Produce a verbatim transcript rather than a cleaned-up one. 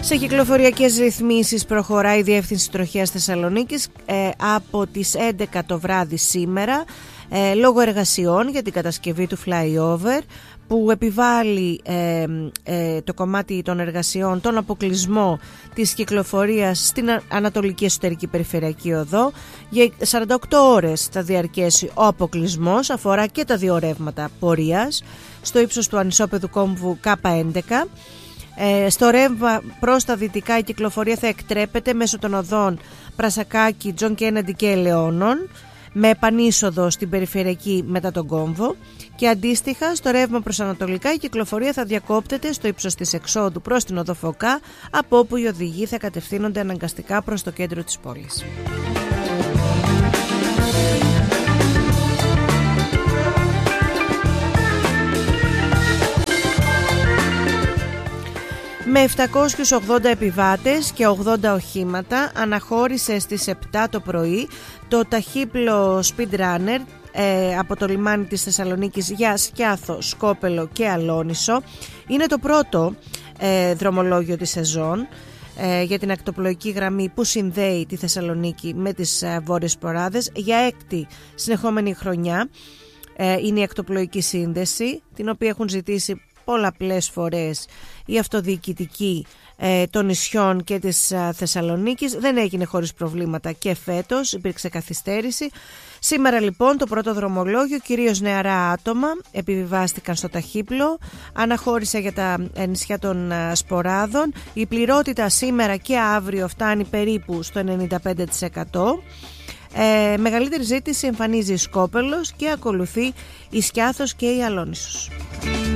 Σε κυκλοφοριακές ρυθμίσεις προχωράει η Διεύθυνση Τροχέας Θεσσαλονίκης ε, από τις έντεκα το βράδυ σήμερα ε, λόγω εργασιών για την κατασκευή του flyover που επιβάλλει ε, ε, το κομμάτι των εργασιών τον αποκλεισμό της κυκλοφορίας στην Ανατολική Εσωτερική Περιφερειακή Οδό. Για σαράντα οκτώ ώρες θα διαρκέσει ο αποκλεισμός, αφορά και τα δύο ρεύματα πορείας στο ύψος του ανισόπεδου κόμβου Κ έντεκα. Ε, στο ρεύμα προς τα δυτικά η κυκλοφορία θα εκτρέπεται μέσω των οδών Πρασακάκη, Τζον Κέννεντι και Ελαιώνων με επανείσοδο στην περιφερειακή μετά τον κόμβο, και αντίστοιχα στο ρεύμα προς ανατολικά η κυκλοφορία θα διακόπτεται στο ύψος της εξόδου προς την οδό Φωκά, από όπου οι οδηγοί θα κατευθύνονται αναγκαστικά προς το κέντρο της πόλης. Με επτακόσιους ογδόντα επιβάτες και ογδόντα οχήματα αναχώρησε στις επτά το πρωί το ταχύπλο Speedrunner ε, από το λιμάνι της Θεσσαλονίκης για Σκιάθο, Σκόπελο και Αλόνισο. Είναι το πρώτο ε, δρομολόγιο της σεζόν ε, για την ακτοπλοϊκή γραμμή που συνδέει τη Θεσσαλονίκη με τις ε, βόρειες ποράδες. Για έκτη συνεχόμενη χρονιά ε, είναι η ακτοπλοϊκή σύνδεση, την οποία έχουν ζητήσει πολλαπλές φορές η αυτοδιοικητική ε, των νησιών και της ε, Θεσσαλονίκης. Δεν έγινε χωρίς προβλήματα και φέτος, υπήρξε καθυστέρηση. Σήμερα λοιπόν το πρώτο δρομολόγιο, κυρίως νεαρά άτομα επιβιβάστηκαν στο ταχύπλο, αναχώρησε για τα νησιά των ε, Σποράδων. Η πληρότητα σήμερα και αύριο φτάνει περίπου στο ενενήντα πέντε τοις εκατό. Ε, μεγαλύτερη ζήτηση εμφανίζει η Σκόπελος και ακολουθεί η Σκιάθος και η Αλόνισσος.